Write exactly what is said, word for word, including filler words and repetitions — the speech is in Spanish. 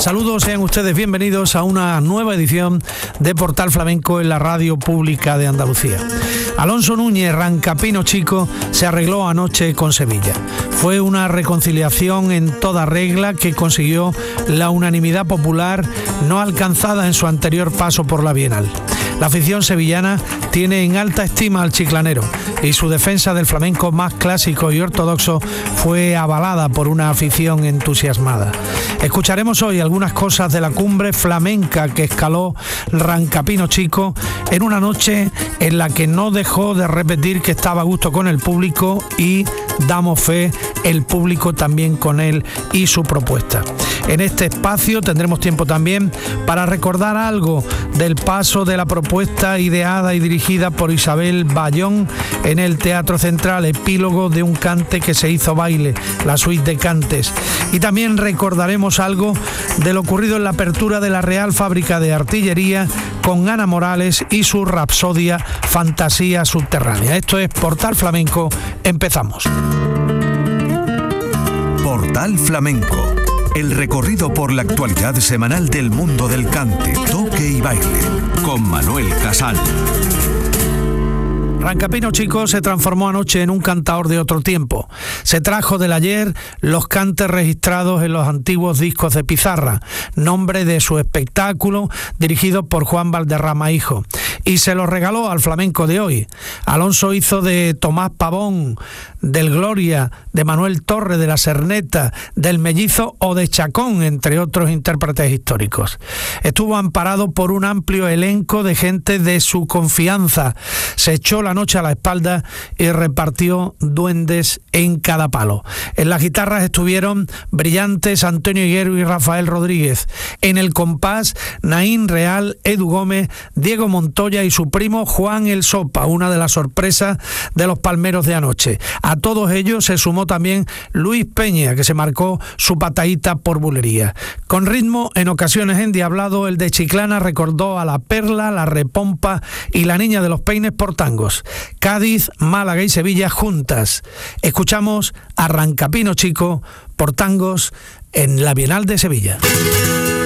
Saludos, sean ustedes bienvenidos a una nueva edición de Portal Flamenco en la Radio Pública de Andalucía. Alonso Núñez, Rancapino Chico, se arregló anoche con Sevilla. Fue una reconciliación en toda regla que consiguió la unanimidad popular no alcanzada en su anterior paso por la Bienal. La afición sevillana tiene en alta estima al chiclanero y su defensa del flamenco más clásico y ortodoxo fue avalada por una afición entusiasmada. Escucharemos hoy algunas cosas de la cumbre flamenca que escaló Rancapino Chico en una noche en la que no dejó de repetir que estaba a gusto con el público y damos fe, el público también con él y su propuesta. En este espacio tendremos tiempo también para recordar algo del paso de la propuesta ideada y dirigida por Isabel Bayón en el Teatro Central, epílogo de un cante que se hizo baile, la suite de cantes. Y también recordaremos algo de lo ocurrido en la apertura de la Real Fábrica de Artillería con Ana Morales y su rapsodia Fantasía Subterránea. Esto es Portal Flamenco, empezamos. Portal Flamenco, el recorrido por la actualidad semanal del mundo del cante, toque y baile, con Manuel Casal. Rancapino Chico se transformó anoche en un cantaor de otro tiempo. Se trajo del ayer los cantes registrados en los antiguos discos de pizarra, nombre de su espectáculo dirigido por Juan Valderrama Hijo, y se los regaló al flamenco de hoy. Alonso hizo de Tomás Pavón, del Gloria, de Manuel Torre, de la Cerneta, del Mellizo o de Chacón, entre otros intérpretes históricos. Estuvo amparado por un amplio elenco de gente de su confianza. Se echó la noche a la espalda y repartió duendes en cada palo. En las guitarras estuvieron brillantes Antonio Higuero y Rafael Rodríguez. En el compás, Naín Real, Edu Gómez, Diego Montoya y su primo Juan El Sopa, una de las sorpresas de los palmeros de anoche. A todos ellos se sumó también Luis Peña, que se marcó su patadita por bulería. Con ritmo en ocasiones endiablado, el de Chiclana recordó a La Perla, La Repompa y La Niña de los Peines por tangos. Cádiz, Málaga y Sevilla juntas. Escuchamos a Rancapino Chico por tangos en la Bienal de Sevilla.